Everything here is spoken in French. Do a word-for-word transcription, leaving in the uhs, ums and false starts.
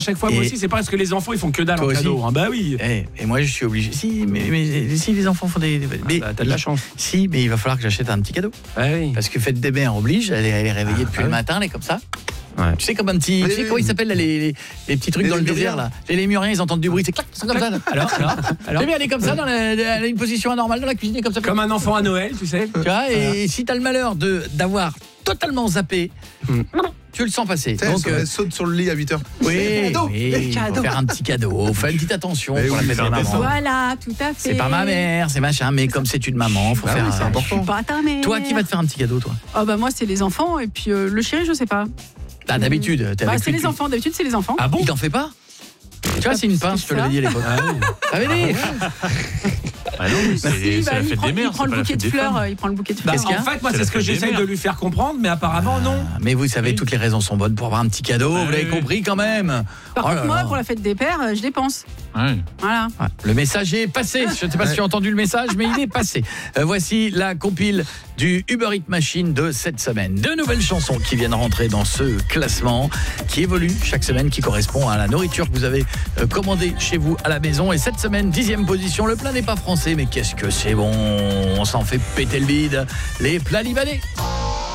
chaque fois, et moi aussi, c'est pas parce que les enfants ils font que dalle en cadeau. Hein. Bah oui. Et, et moi, je suis obligé. Si, mais, mais si les enfants font des. Mais, ah bah, t'as de la chance. Si, mais il va falloir que j'achète un petit cadeau. Ah oui. Parce que fête des mères oblige, elle est, elle est réveillée ah, depuis ah, le oui. matin, elle est comme ça. Ouais. Tu sais, comme un petit. Mais tu sais, comment ils s'appellent les, les, les petits trucs les dans le désert là. Les lémuriens, ils entendent du bruit, c'est clac, c'est comme ça. Là. Alors, alors, alors. Elle est comme ça, dans la, elle a une position anormale dans la cuisine, comme ça. Comme un enfant à Noël, tu sais. Tu vois, et voilà. Si t'as le malheur de d'avoir totalement zappé. Hmm. Tu le sens passer. T'sais, donc elle saute sur le lit à huit heures. Oui, oui, faut faire un petit cadeau, faire une petite attention mais pour oui, la fête des mamans. Voilà, tout à fait. C'est pas ma mère, c'est machin, mais comme c'est une maman, faut ah faire. Oui, c'est important. Je suis pas ta mère. Toi, qui va te faire un petit cadeau, toi? Oh bah moi, c'est les enfants et puis euh, le chéri, je sais pas. Ah, d'habitude, t'es bah, c'est les enfants. D'habitude, c'est les enfants. Ah bon? Il t'en fait pas? Tu vois, c'est une pince, je te l'avais dit à l'époque. Ah oui. Ça avait dit. Ah non, mais c'est, bah si, c'est bah, la il, fête prend, des mères, il prend le bouquet de fleurs, il prend le bouquet de fleurs. Bah, en fait, moi, c'est, c'est ce que j'essaye de lui faire comprendre, mais apparemment, non. Ah, mais vous savez, oui. toutes les raisons sont bonnes pour avoir un petit cadeau, ah, vous l'avez oui. compris quand même. Par oh contre, moi, là. pour la fête des pères, je dépense. Ouais. Voilà. Ouais. Le message est passé. Je ne sais pas si tu as entendu le message, mais il est passé. Euh, voici la compile du Uber Eats Machine de cette semaine. Deux nouvelles chansons qui viennent rentrer dans ce classement, qui évolue chaque semaine, qui correspond à la nourriture que vous avez euh, commandée chez vous à la maison. Et cette semaine, dixième position. Le plat n'est pas français, mais qu'est-ce que c'est bon. On s'en fait péter le bide. Les plats libanais.